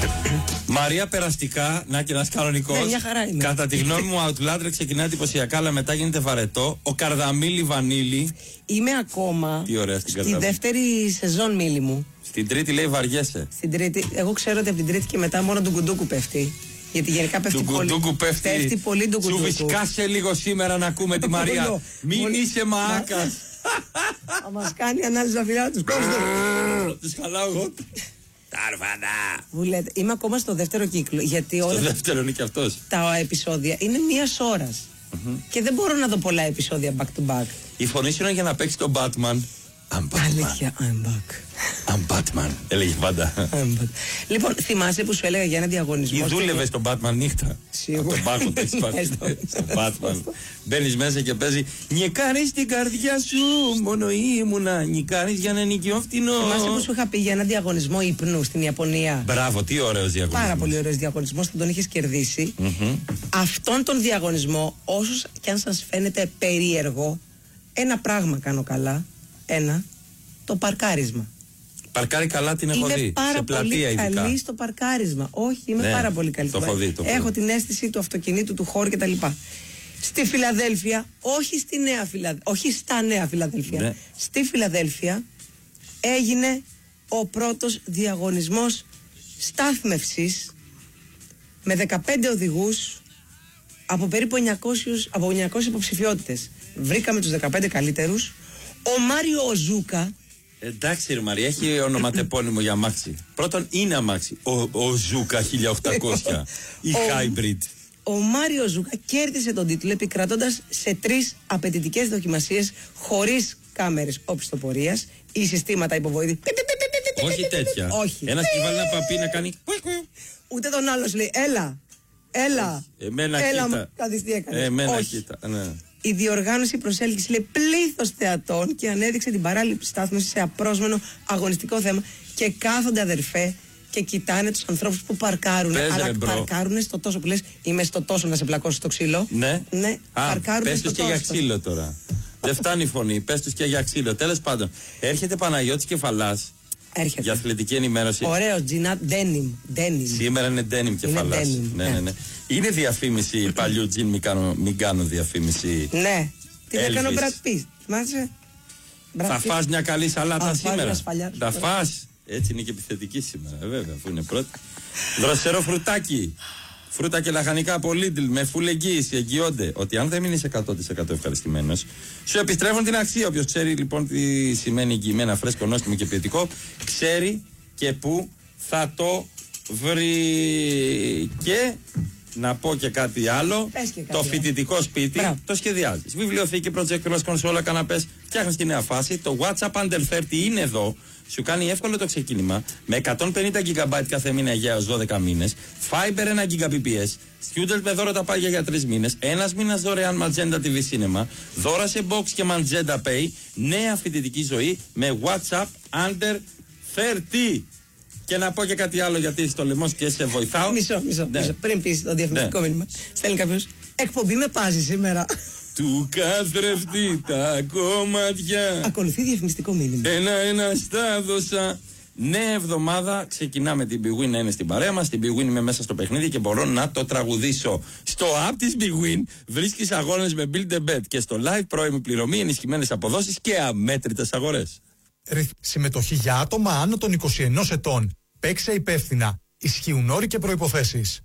Μαρία, περαστικά, να και ένας κανονικός. Ναι, μια χαρά είναι. Κατά τη γνώμη μου, Outlander ξεκινά εντυπωσιακά, αλλά μετά γίνεται βαρετό. Ο Καρδαμίλη Βανίλη. Είμαι ακόμα στη δεύτερη σεζόν, Μίλη μου. Στην τρίτη λέει βαριέσαι. Στην τρίτη, εγώ ξέρω ότι από την τρίτη και μετά μόνο του κουντούκου πέφτει. Γιατί γενικά πέφτει πολύ. Πέφτει πολύ του κουντούκου. Σου σκάσε λίγο σήμερα να ακούμε τη Μαρία. Μην είσαι μαάκας. Θα μας κάνει ανάλυση να φυλάω τους κόσμους. Τους χαλάω εγώ. Τάρφανα. Μου λέτε, είμαι ακόμα στο δεύτερο κύκλο. Γιατί στο δεύτερο είναι και αυτός. Τα επεισόδια είναι μίας ώρας. Και δεν μπορώ να δω πολλά επεισόδια back to back. Η φωνή σου είναι για να παίξει τον Batman. Αλήθεια, I'm back. I'm Batman. Έλεγε πάντα. Λοιπόν, θυμάσαι που σου έλεγα για ένα διαγωνισμό. Ή δούλευε στον Batman νύχτα. Σίγουρα. Από τον πάκο τη στον Batman. Μπαίνει μέσα και παίζει. Νικάρει στην καρδιά σου, μόνο ήμουνα. Νικάρει για ένα νοικιό φτηνό. Θυμάσαι που σου είχα πει για ένα διαγωνισμό ύπνου στην Ιαπωνία. Μπράβο, τι ωραίος διαγωνισμός. Πάρα πολύ ωραίος διαγωνισμός, τον είχες κερδίσει. Αυτόν τον διαγωνισμό, όσο κι αν σας φαίνεται περίεργο, ένα πράγμα κάνω καλά. Το παρκάρισμα. Παρκάρει καλά, την έχω δει. Είμαι πάρα πολύ καλή στο παρκάρισμα. Όχι, είμαι πάρα πολύ καλή. Έχω την αίσθηση του αυτοκινήτου, του χώρου κτλ. Στη Φιλαδέλφια, όχι στα Νέα Φιλαδέλφια, στη Φιλαδέλφια έγινε ο πρώτος διαγωνισμός στάθμευσης με 15 οδηγούς από περίπου 900 υποψηφιότητες. Βρήκαμε τους 15 καλύτερους. Ο Μάριο Οζούκα. Εντάξει, ρε Μαρία, έχει ονοματεπώνυμο για αμάξι. Πρώτον είναι αμάξι. Ο Ζούκα 1800. Η hybrid. Ο Μάριο Ζούκα κέρδισε τον τίτλο επικρατώντας σε 3 απαιτητικές δοκιμασίες χωρίς κάμερες οπισθοπορίας ή συστήματα υποβοήθειας. Όχι τέτοια. Όχι. Ένας και βάλει ένα παπί να κάνει. Ούτε τον άλλο λέει έλα. Εμένα κοίτα. Κάτσε τι έκανε. Εμένα κοίτα. Ναι. Η διοργάνωση προσέλκυσε πλήθος θεατών και ανέδειξε την παράλληλη στάθμιση σε απρόσμενο αγωνιστικό θέμα. Και κάθονται αδερφέ και κοιτάνε τους ανθρώπους που παρκάρουν. Αλλά παρκάρουν στο τόσο που λες, είμαι στο τόσο να σε πλακώσω στο ξύλο. Ναι. Παρκάρουν πες στο τους και τόσο. για ξύλο τώρα. Δεν φτάνει η φωνή, πες τους και για ξύλο. Τέλος πάντων, έρχεται Παναγιώτης Κεφαλάς. Έρχεται. Για αθλητική ενημέρωση. Ωραίος, Τζινάτ, denim. Σήμερα είναι denim Κεφαλάς. Ναι. Είναι διαφήμιση παλιού τζιν, μην κάνω διαφήμιση. Ναι. Τι θα κάνω Brad Pitt, θυμάσαι. Θα φας μια καλή σαλάτα σήμερα. Θα φας. Έτσι είναι και επιθετική σήμερα, βέβαια, αφού είναι πρώτη. Δροσερό φρουτάκι. Φρούτα και λαχανικά από Lidl με full εγγύηση. Εγγυώνται ότι αν δεν μείνεις 100% ευχαριστημένος, σου επιστρέφουν την αξία. Όποιος ξέρει λοιπόν τι σημαίνει εγγυημένα, φρέσκο, νόστιμο και ποιοτικό, ξέρει και πού θα το βρει. Και να πω και κάτι άλλο. Το φοιτητικό σπίτι το σχεδιάζεις. Βιβλιοθήκη, projectors, κονσόλα, καναπές. Φτιάχνεις τη νέα φάση. Το WhatsApp Under 30 είναι εδώ. Σου κάνει εύκολο το ξεκίνημα με 150 GB κάθε μήνα για έως 12 μήνες. Fiber 1 Gbps. Student με δώρο τα πάγια για 3 μήνες. Ένας μήνας δωρεάν Magenta TV Cinema. Δώρα σε box και Magenta Pay. Νέα φοιτητική ζωή με WhatsApp Under 30. Και να πω και κάτι άλλο γιατί στο λαιμός και σε βοηθάω. Μισό. Πριν πεις το διαφημιστικό μήνυμα. Στέλνει κάποιος. Εκπομπή με πάζει σήμερα. Του καθρεφτεί τα κομμάτια. Ακολουθεί διαφημιστικό μήνυμα. Ένα στα δώσα. Νέα εβδομάδα ξεκινάμε την Big Win να είναι στην παρέα μας. Την Big Win είμαι μέσα στο παιχνίδι και μπορώ να το τραγουδήσω. Στο app της Big Win βρίσκεις αγώνες με Build a Bet και στο live πρώιμη πληρωμή, ενισχυμένες αποδόσεις και αμέτρητες αγορές. Συμμετοχή για άτομα άνω των 21 ετών. Παίξε υπεύθυνα. Ισχύουν όροι και προϋποθέσεις.